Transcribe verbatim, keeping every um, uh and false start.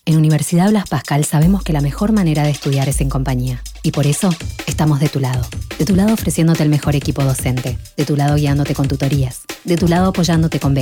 En Universidad Blas Pascal sabemos que la mejor manera de estudiar es en compañía. Y por eso, estamos de tu lado. De tu lado ofreciéndote el mejor equipo docente. De tu lado guiándote con tutorías. De tu lado apoyándote con becas.